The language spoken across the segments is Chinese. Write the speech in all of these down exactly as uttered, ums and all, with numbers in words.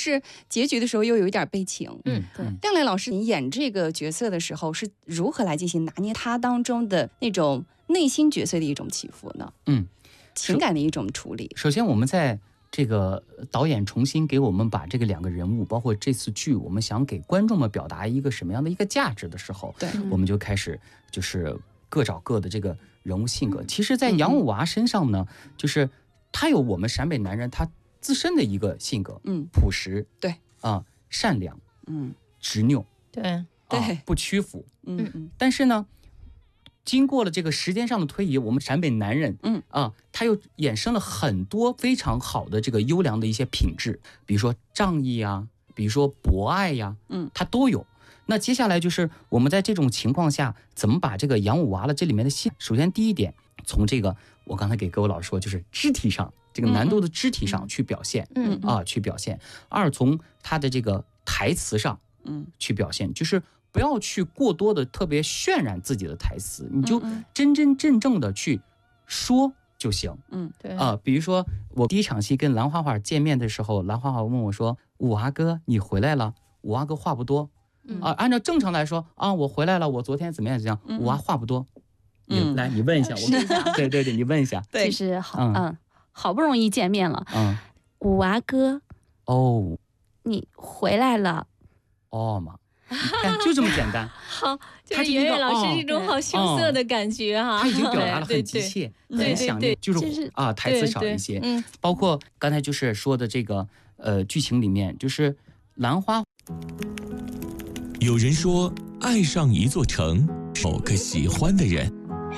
是结局的时候又有一点悲情。 嗯，对。 亮磊老师，你演这个角色的时候是如何来进行拿捏他当中的那种内心角色的一种起伏呢？ 嗯， 情感的一种处理。 首先，我们在这个导演重新给我们把这个两个人物，包括这次剧，我们想给观众们表达一个什么样的一个价值的时候， 对， 我们就开始就是各找各的这个人物性格。其实，在杨五娃身上呢，就是他有我们陕北男人他自身的一个性格， 嗯， 朴实， 对啊、呃，善良， 嗯， 执拗， 对对、 啊，不屈服， 嗯嗯。 但是呢，经过了这个时间上的推移，我们陕北男人， 嗯啊，他又衍生了很多非常好的这个优良的一些品质，比如说仗义啊，比如说博爱呀， 嗯， 他都有。那接下来就是我们在这种情况下，怎么把这个杨五娃的这里面的戏，首先第一点，从这个我刚才给各位老师说，就是肢体上这个难度的肢体上去表现， 嗯啊，去表现。二，从他的这个台词上， 嗯， 去表现，就是不要去过多的特别渲染自己的台词，你就嗯真真正正的去说就行。 嗯， 对啊、呃，比如说我第一场戏跟兰花花见面的时候，兰花花问我说：“五娃哥，你回来了？”五娃哥话不多，啊、呃，按照正常来说啊，我回来了，我昨天怎么样怎么样，五娃话不多。你、 嗯、 来，你问一下，我对对对，你问一下。 对，就是好， 嗯嗯，好不容易见面了， 嗯， 五娃哥， 哦， 你回来了， 哦嘛。你看，就这么简单。 好，就是圆圆老师这种好羞涩的感觉哈、 哦，他已经表达了很急切、很想念，就是、就是、啊，台词少一些。 嗯， 包括刚才就是说的这个呃剧情里面，就是兰花。 有人说，爱上一座城，某个喜欢的人；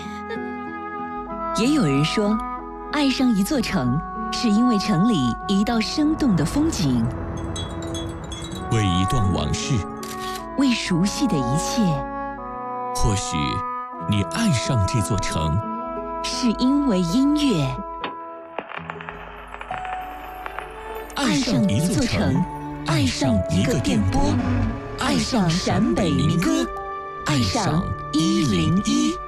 也有人说，爱上一座城，是因为城里一道生动的风景， 为一段往事。 为熟悉的一切， 或许你爱上这座城， 是因为音乐。 爱上一座城， 爱上一个电波，爱上陕北民歌，爱上一零一。